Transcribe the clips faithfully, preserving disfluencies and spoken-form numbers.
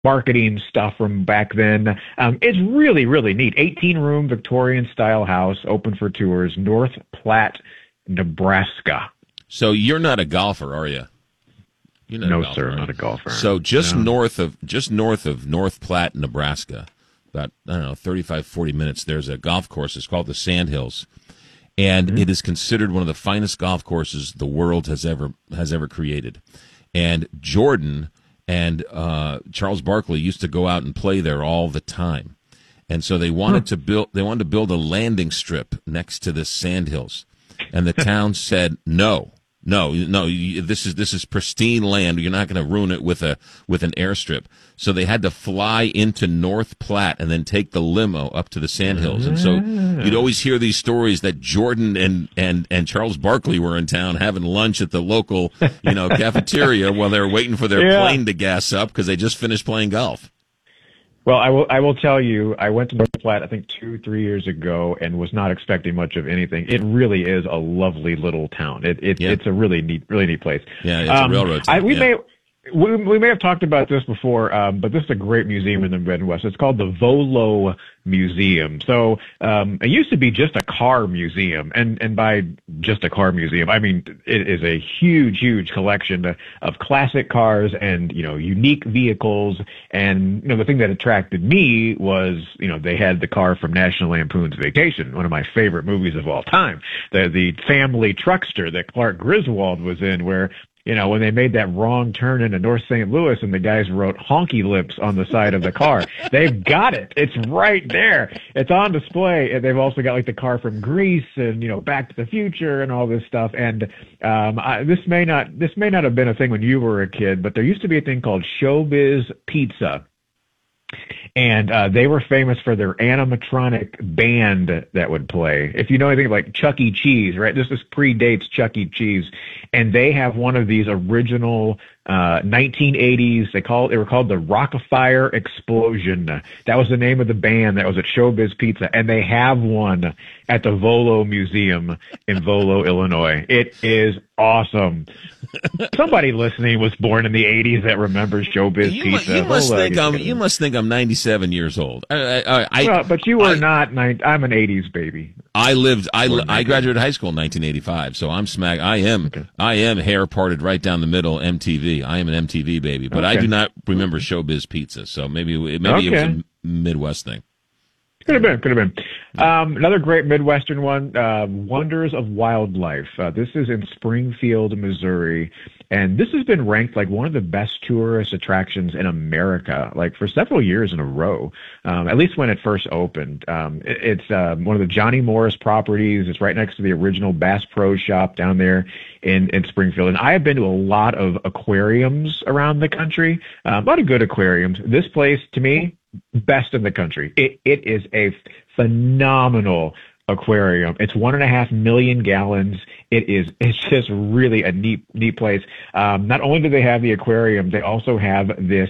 marketing stuff from back then. Um, it's really, really neat. eighteen room Victorian style house, open for tours, North Platte, Nebraska. So you're not a golfer, are you? You're not no, a golfer, sir, right? not a golfer. So just no. north of just north of North Platte, Nebraska, about I don't know, thirty-five, forty minutes. There's a golf course. It's called the Sandhills, and mm-hmm. it is considered one of the finest golf courses the world has ever has ever created. And Jordan and uh, Charles Barkley used to go out and play there all the time, and so they wanted huh. to build they wanted to build a landing strip next to the Sandhills, and the town said no. No, no. This is this is pristine land. You're not going to ruin it with a with an airstrip. So they had to fly into North Platte and then take the limo up to the Sandhills. And so you'd always hear these stories that Jordan and and and Charles Barkley were in town having lunch at the local you know cafeteria while they were waiting for their yeah. plane to gas up because they just finished playing golf. Well, I will. I will tell you. I went to North Platte, I think, two, three years ago, and was not expecting much of anything. It really is a lovely little town. It, it yeah. it's a really neat, really neat place. Yeah, it's um, a railroad town. I, we yeah. may. We, we may have talked about this before, um, but this is a great museum in the Midwest. It's called the Volo Museum. So um, it used to be just a car museum, and and by just a car museum, I mean it is a huge, huge collection of, of classic cars and you know unique vehicles. And you know the thing that attracted me was you know they had the car from National Lampoon's Vacation, one of my favorite movies of all time, the the family truckster that Clark Griswold was in, where you know, when they made that wrong turn into North Saint Louis and the guys wrote honky lips on the side of the car. They've got it. It's right there. It's on display. And they've also got like the car from Grease and, you know, Back to the Future and all this stuff. And um, I, this may not, this may not have been a thing when you were a kid, but there used to be a thing called Showbiz Pizza. And uh, they were famous for their animatronic band that would play. If you know anything like Chuck E. Cheese, right? This is predates Chuck E. Cheese. And they have one of these original uh nineteen eighties, they call they were called the Rockafire Explosion. That was the name of the band that was at Showbiz Pizza, and they have one at the Volo Museum in Volo, Illinois. It is awesome. Somebody listening was born in the eighties that remembers Showbiz you Pizza. Mu- you must Volo, think I'm you must think I'm ninety-seven years old. I, I, I, well, but you were I, not. Nine, I'm an eighties baby. I lived. I I graduated high school in nineteen eighty-five, so I'm smack. I am. Okay. I am hair parted right down the middle. M T V. I am an M T V baby, but okay. I do not remember Showbiz Pizza. So maybe maybe okay. it was a Midwest thing. Could have been, could have been. Um, another great Midwestern one, uh, Wonders of Wildlife. Uh, this is in Springfield, Missouri, and this has been ranked like one of the best tourist attractions in America, like for several years in a row, um, at least when it first opened. Um, it, it's uh, one of the Johnny Morris properties. It's right next to the original Bass Pro Shop down there in, in Springfield. And I have been to a lot of aquariums around the country, uh, a lot of good aquariums. This place, to me, best in the country. It it is a phenomenal aquarium. It's one and a half million gallons. It is it's just really a neat neat place. Um, not only do they have the aquarium, they also have this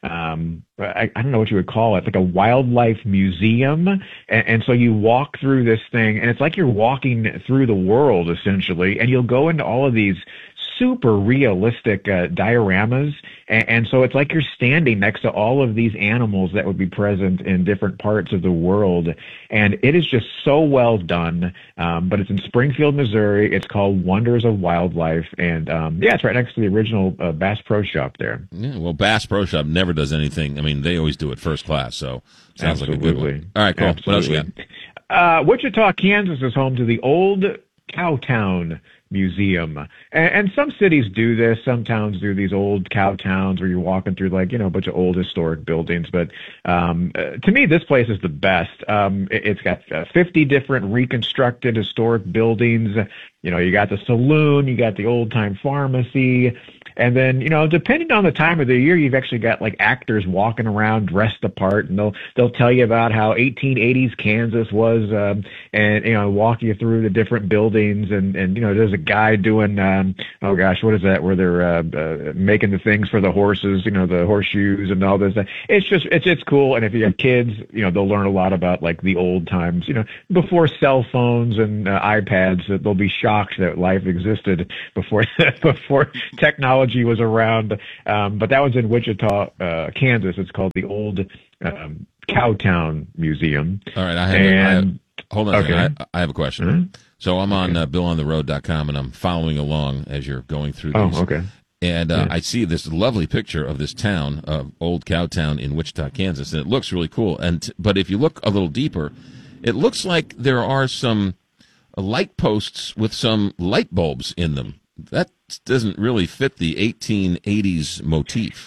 um, I, I don't know what you would call it, like a wildlife museum. And, and so you walk through this thing, and it's like you're walking through the world essentially. And you'll go into all of these super realistic uh, dioramas, and, and so it's like you're standing next to all of these animals that would be present in different parts of the world, and it is just so well done. Um, but it's in Springfield, Missouri. It's called Wonders of Wildlife, and um, yeah, it's right next to the original uh, Bass Pro Shop there. Yeah, well, Bass Pro Shop never does anything. I mean, they always do it first class, so sounds Absolutely. like a good one. All right, cool. Absolutely. What else you got? Uh, Wichita, Kansas is home to the Old Cowtown Museum. And, and some cities do this. Some towns do these old cow towns where you're walking through like, you know, a bunch of old historic buildings. But um, uh, to me, this place is the best. Um, it, it's got uh, fifty different reconstructed historic buildings. You know, you got the saloon, you got the old time pharmacy. And then, you know, depending on the time of the year, you've actually got like actors walking around dressed apart, and they'll they'll tell you about how eighteen eighties Kansas was, um, and you know, walk you through the different buildings, and and you know, there's a guy doing, um, oh gosh, what is that? Where they're uh, uh, making the things for the horses, you know, the horseshoes and all this. It's just it's it's cool, and if you have kids, you know, they'll learn a lot about like the old times, you know, before cell phones and uh, iPads. That they'll be shocked that life existed before before technology technology was around. Um, but that was in Wichita, uh, Kansas. It's called the Old um, Cowtown Museum. All right, I have, and, I have hold on. Okay. A second. I, I have a question. Mm-hmm. So I'm on okay. uh, bill on the road dot com, and I'm following along as you're going through these. Oh, okay. And uh, yeah. I see this lovely picture of this town, uh, Old Cowtown in Wichita, Kansas, and it looks really cool. And but if you look a little deeper, it looks like there are some light posts with some light bulbs in them. That doesn't really fit the eighteen eighties motif.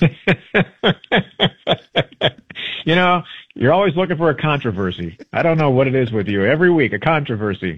You know, you're always looking for a controversy. I don't know what it is with you. Every week, a controversy.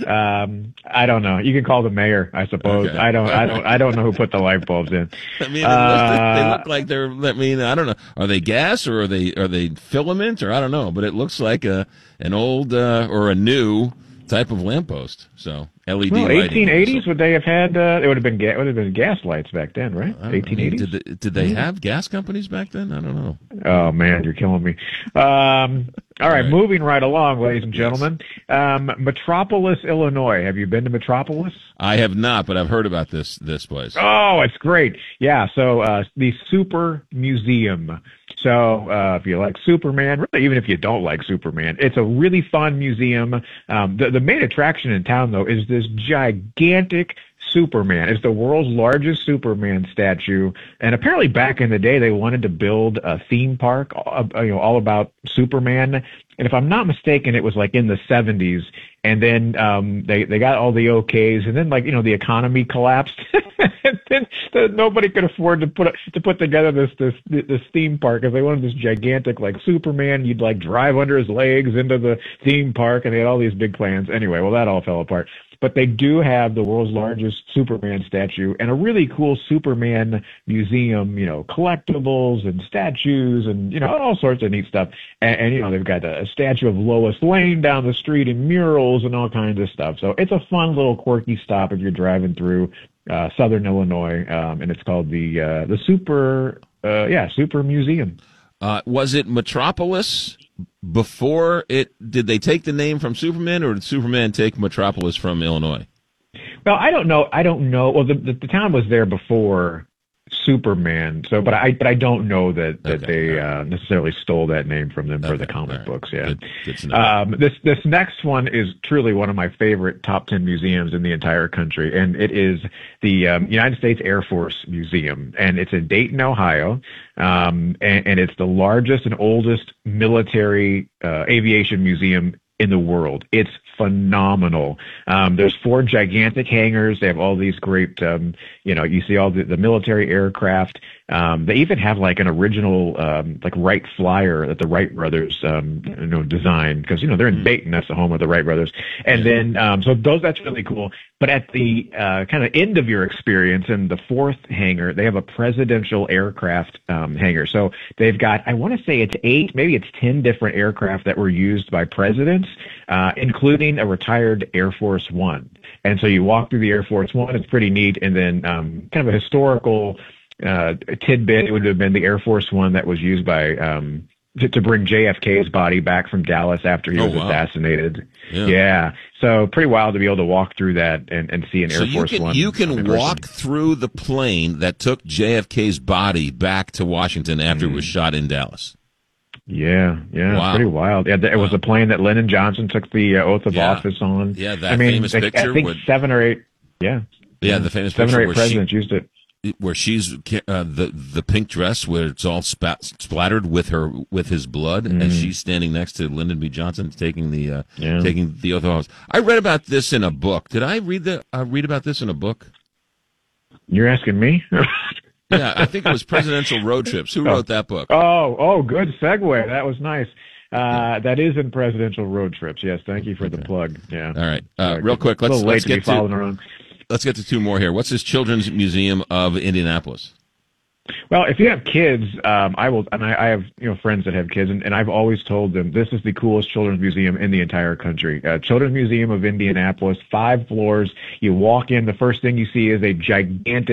Um, I don't know. You can call the mayor, I suppose. Okay. I don't. I don't. I don't know who put the light bulbs in. I mean, uh, they look like they're. I mean, I don't know. Are they gas or are they are they filament or I don't know. But it looks like a an old uh, or a new type of lamppost. So L E D well, lighting. eighteen eighties, would they have had? Uh, it would have been. Ga- would have been gas lights back then, right? eighteen eighties. I mean, did they, did they have gas companies back then? I don't know. Oh man, you're killing me. Um, all right, right. moving right along, ladies and gentlemen. Um, Metropolis, Illinois. Have you been to Metropolis? I have not, but I've heard about this this place. Oh, it's great. Yeah, so uh, the Super Museum. So uh, if you like Superman, really, even if you don't like Superman, it's a really fun museum. Um, the, the main attraction in town, though, is this gigantic Superman. It's the world's largest Superman statue, and apparently back in the day they wanted to build a theme park, uh, you know, all about Superman. And if I'm not mistaken, it was like in the seventies, and then um, they they got all the okays, and then like you know the economy collapsed, and then the, nobody could afford to put to put together this this this theme park because they wanted this gigantic like Superman. You'd like drive under his legs into the theme park, and they had all these big plans. Anyway, well that all fell apart. But they do have the world's largest Superman statue and a really cool Superman museum, you know, collectibles and statues and, you know, all sorts of neat stuff. And, and you know, they've got a statue of Lois Lane down the street and murals and all kinds of stuff. So it's a fun little quirky stop if you're driving through uh, Southern Illinois. Um, and it's called the, uh, the Super, uh, yeah, Super Museum. Uh, was it Metropolis before it? Did they take the name from Superman, or did Superman take Metropolis from Illinois? Well, I don't know. I don't know. Well, the the, the town was there before Superman, so but I but I don't know that that Okay, they right. uh, necessarily stole that name from them for Okay, the comic right. books. Yeah. Good, good to know. Um, this this next one is truly one of my favorite top ten museums in the entire country, and it is the um, United States Air Force Museum, and it's in Dayton, Ohio, um, and, and it's the largest and oldest military uh, aviation museum in the world. It's phenomenal. Um, there's four gigantic hangars. They have all these great, um, you know, you see all the, the military aircraft. Um, they even have like an original, um, like Wright Flyer that the Wright brothers, um, you know, designed because, you know, they're in Dayton. That's the home of the Wright brothers. And then, um, so those, that's really cool. But at the, uh, kind of end of your experience in the fourth hangar, they have a presidential aircraft, um, hangar. So they've got, I want to say it's eight, maybe it's ten different aircraft that were used by presidents, uh, including a retired Air Force One. And so you walk through the Air Force One, it's pretty neat. And then, um, kind of a historical, uh, tidbit, it would have been the Air Force One that was used by, um, to, to bring J F K's body back from Dallas after he Oh, was wow. assassinated. Yeah. Yeah. So pretty wild to be able to walk through that and, and see an So Air you Force can One. you can in person. walk through the plane that took J F K's body back to Washington after Mm. it was shot in Dallas. Yeah, yeah, Wow. it's pretty wild. Yeah, it was Wow. a plane that Lyndon Johnson took the uh, oath of Yeah. office on. Yeah, that I mean, famous I, picture I think with- seven or eight. Yeah, Yeah, the famous seven picture or eight where presidents used it. she where she's uh, the the pink dress where it's all spat, splattered with her with his blood, Mm. and she's standing next to Lyndon B. Johnson taking the uh, Yeah. taking the oath of office. I read about this in a book. Did I read the uh, read about this in a book? You're asking me? Yeah, I think it was Presidential Road Trips. Who wrote that book? Oh, oh, good segue. That was nice. Uh, that is in Presidential Road Trips. Yes, thank you for the plug. Yeah. All right, uh, Uh, real quick. a Let's little late let's to be get following to around. let's get to two more here. What's this Children's Museum of Indianapolis? Well, if you have kids, um, I will, and I, I have you know friends that have kids, and, and I've always told them this is the coolest children's museum in the entire country. Uh, Children's Museum of Indianapolis, five floors. You walk in, the first thing you see is a gigantic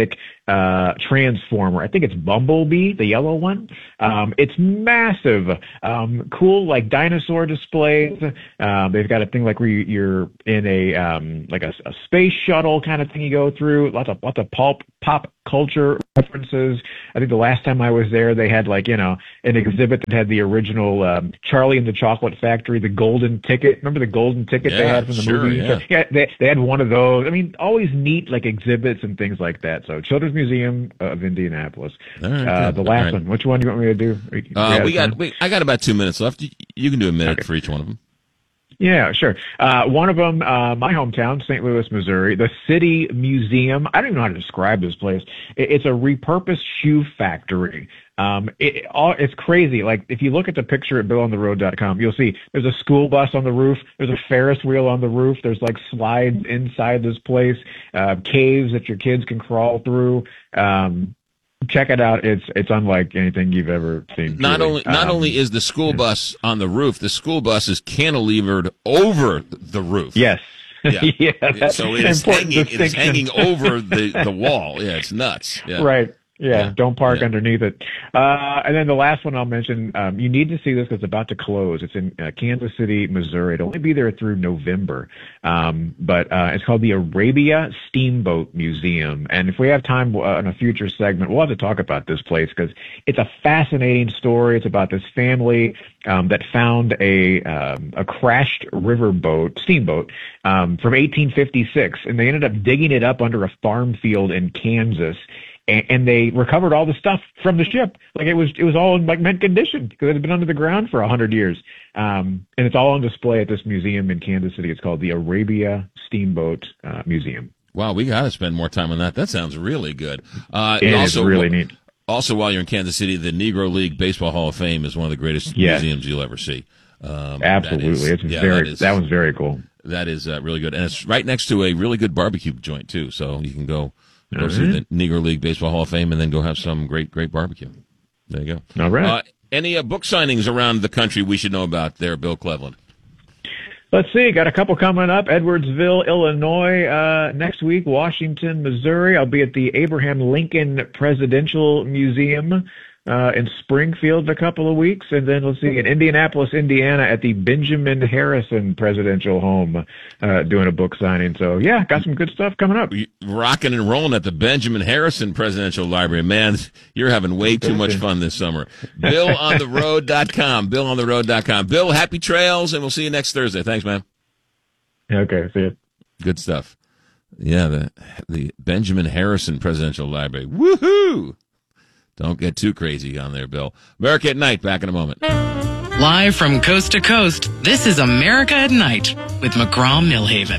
uh, transformer. I think it's Bumblebee, the yellow one. Um, it's massive, um, cool, like dinosaur displays. Um, they've got a thing like where you, you're in a, um, like a, a space shuttle kind of thing you go through. Lots of, lots of pulp, pop culture references. I think the last time I was there, they had like, you know, an exhibit that had the original, um, Charlie and the Chocolate Factory, the golden ticket. Remember the golden ticket yeah, they had from the sure, movie? Yeah. yeah, they, they had one of those. I mean, always neat like exhibits and things like that. So Children's Museum of Indianapolis. All right, uh, the last right. one. Which one do you want me to do? Uh, we got, we, I got about two minutes left. You, you can do a minute Okay. for each one of them. Yeah, sure. Uh, one of them, uh, my hometown, Saint Louis, Missouri, the City Museum. I don't even know how to describe this place. It, it's a repurposed shoe factory. Um, it, it all, it's crazy. Like, if you look at the picture at bill on the road dot com, you'll see there's a school bus on the roof. There's a Ferris wheel on the roof. There's like slides inside this place, uh, caves that your kids can crawl through. Um, Check it out. It's it's unlike anything you've ever seen. Not truly. only not um, only is the school bus on the roof, the school bus is cantilevered over the roof. Yes. Yeah. yeah that's so it is important hanging. It is distinction. hanging over the, the wall. Yeah, it's nuts. Yeah. Right. Yeah, Yeah. don't park Yeah. underneath it. Uh, and then the last one I'll mention, um, you need to see this because it's about to close. It's in uh, Kansas City, Missouri. It'll only be there through November. Um, but uh, it's called the Arabia Steamboat Museum. And if we have time uh, in a future segment, we'll have to talk about this place because it's a fascinating story. It's about this family um, that found a um, a crashed riverboat, steamboat, um, from eighteen fifty-six. And they ended up digging it up under a farm field in Kansas. And they recovered all the stuff from the ship. Like it was, it was all in like mint condition because it had been under the ground for a hundred years. Um, and it's all on display at this museum in Kansas City. It's called the Arabia Steamboat uh, Museum. Wow, we got to spend more time on that. That sounds really good. Uh, It and is also, really neat. Also, while you're in Kansas City, the Negro League Baseball Hall of Fame is one of the greatest Yes. museums you'll ever see. Um, Absolutely, that is- it's yeah, very. that, is, that one's very cool. that is uh, really good, and it's right next to a really good barbecue joint too. So you can go. Go All see right. the Negro League Baseball Hall of Fame and then go have some great, great barbecue. There you go. All right. Uh, any uh, book signings around the country we should know about there, Bill Cleveland? Let's see. Got a couple coming up. Edwardsville, Illinois, uh, next week. Washington, Missouri. I'll be at the Abraham Lincoln Presidential Museum uh, in Springfield in a couple of weeks. And then let's see, in Indianapolis, Indiana at the Benjamin Harrison Presidential Home uh, doing a book signing. So, yeah, got some good stuff coming up. Rocking and rolling at the Benjamin Harrison Presidential Library. Man, you're having way too much fun this summer. bill on the road dot com. bill on the road dot com. Bill, happy trails, and we'll see you next Thursday. Thanks, man. Okay, see you. Good stuff. Yeah, the the Benjamin Harrison Presidential Library. Woohoo! Don't get too crazy on there, Bill. America at Night, back in a moment. Live from coast to coast, this is America at Night with McGraw-Millhaven.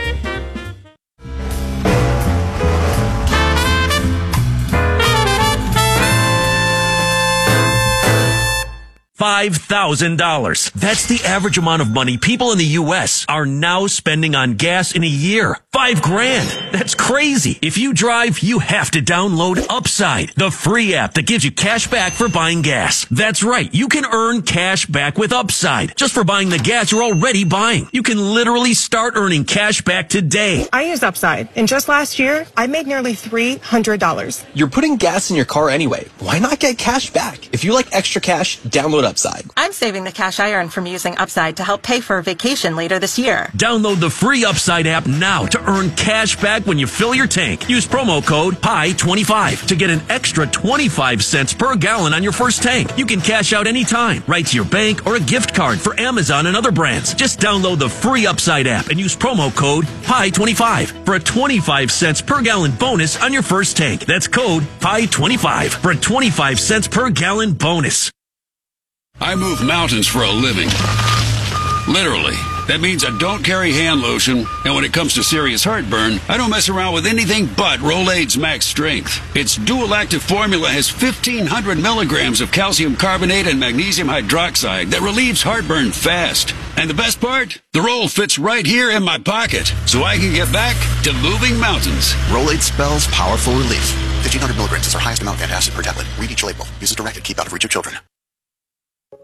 five thousand dollars. That's the average amount of money people in the U S are now spending on gas in a year. Five grand. That's crazy. If you drive, you have to download Upside, the free app that gives you cash back for buying gas. That's right. You can earn cash back with Upside just for buying the gas you're already buying. You can literally start earning cash back today. I use Upside, and just last year, I made nearly three hundred dollars. You're putting gas in your car anyway. Why not get cash back? If you like extra cash, download Upside. I'm saving the cash I earn from using Upside to help pay for a vacation later this year. Download the free Upside app now to earn cash back when you fill your tank. Use promo code P I twenty-five to get an extra twenty-five cents per gallon on your first tank. You can cash out anytime, right to your bank or a gift card for Amazon and other brands. Just download the free Upside app and use promo code P I twenty-five for a twenty-five cents per gallon bonus on your first tank. That's code P I twenty-five for a twenty-five cents per gallon bonus. I move mountains for a living. Literally. That means I don't carry hand lotion, and when it comes to serious heartburn, I don't mess around with anything but Rolaids Max Strength. Its dual-active formula has fifteen hundred milligrams of calcium carbonate and magnesium hydroxide that relieves heartburn fast. And the best part? The roll fits right here in my pocket, so I can get back to moving mountains. Rolaids spells powerful relief. fifteen hundred milligrams is our highest amount of antacid per tablet. Read each label. Use as directed. Keep out of reach of children. My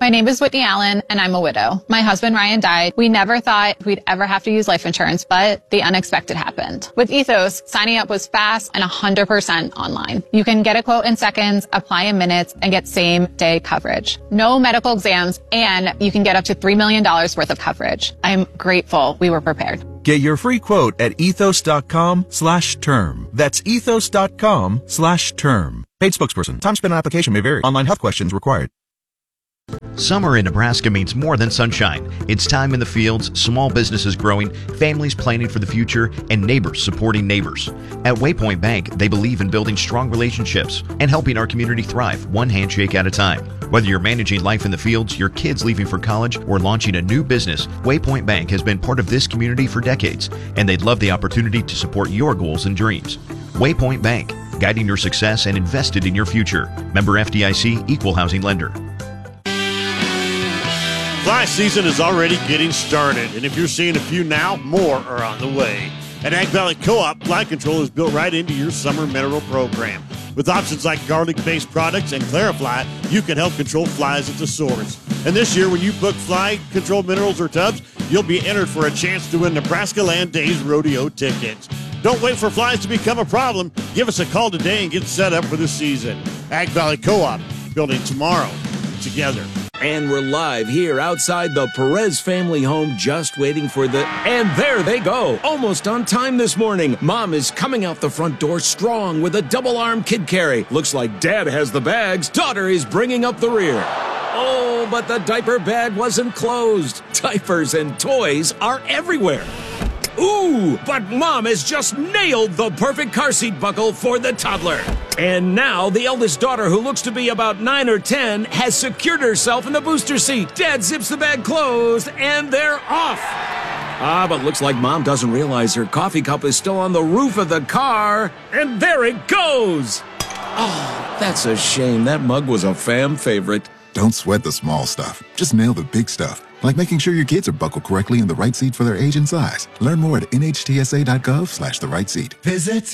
My name is Whitney Allen, and I'm a widow. My husband, Ryan, died. We never thought we'd ever have to use life insurance, but the unexpected happened. With Ethos, signing up was fast and one hundred percent online. You can get a quote in seconds, apply in minutes, and get same-day coverage. No medical exams, and you can get up to three million dollars worth of coverage. I'm grateful we were prepared. Get your free quote at ethos.com slash term. That's ethos.com slash term. Paid spokesperson. Time spent on application may vary. Online health questions required. Summer in Nebraska means more than sunshine. It's time in the fields, small businesses growing, families planning for the future, and neighbors supporting neighbors. At Waypoint Bank, they believe in building strong relationships and helping our community thrive one handshake at a time. Whether you're managing life in the fields, your kids leaving for college, or launching a new business, Waypoint Bank has been part of this community for decades, and they'd love the opportunity to support your goals and dreams. Waypoint Bank, guiding your success and invested in your future. Member F D I C, Equal Housing Lender. Fly season is already getting started, and if you're seeing a few now, more are on the way. At Ag Valley Co-op, Fly Control is built right into your summer mineral program. With options like garlic-based products and Clarifly, you can help control flies at the source. And this year, when you book Fly Control minerals or tubs, you'll be entered for a chance to win Nebraska Land Days rodeo tickets. Don't wait for flies to become a problem. Give us a call today and get set up for the season. Ag Valley Co-op, building tomorrow together. And we're live here outside the Perez family home, just waiting for the... And there they go, almost on time this morning. Mom is coming out the front door strong with a double-arm kid carry. Looks like Dad has the bags. Daughter is bringing up the rear. Oh, but the diaper bag wasn't closed. Diapers and toys are everywhere. Ooh, but Mom has just nailed the perfect car seat buckle for the toddler. And now the eldest daughter, who looks to be about nine or ten, has secured herself in the booster seat. Dad zips the bag closed, and they're off. Ah, but looks like Mom doesn't realize her coffee cup is still on the roof of the car. And there it goes. Oh, that's a shame. That mug was a fam favorite. Don't sweat the small stuff. Just nail the big stuff. Like making sure your kids are buckled correctly in the right seat for their age and size. Learn more at nhtsa.gov slash the right seat. Visit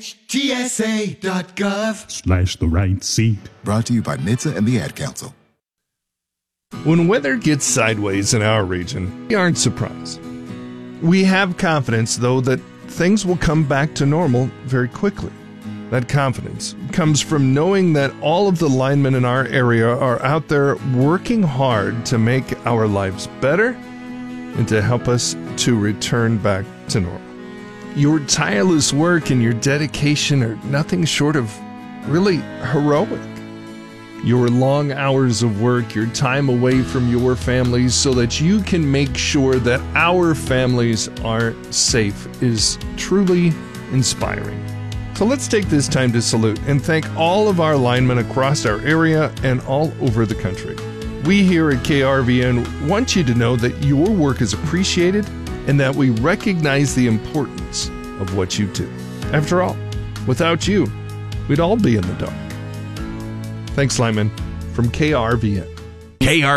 nhtsa.gov slash the right seat. Brought to you by N H T S A and the Ad Council. When weather gets sideways in our region, we aren't surprised. We have confidence, though, that things will come back to normal very quickly. That confidence comes from knowing that all of the linemen in our area are out there working hard to make our lives better and to help us to return back to normal. Your tireless work and your dedication are nothing short of really heroic. Your long hours of work, your time away from your families so that you can make sure that our families are safe is truly inspiring. So let's take this time to salute and thank all of our linemen across our area and all over the country. We here at K R V N want you to know that your work is appreciated and that we recognize the importance of what you do. After all, without you, we'd all be in the dark. Thanks, linemen, from K R V N. K R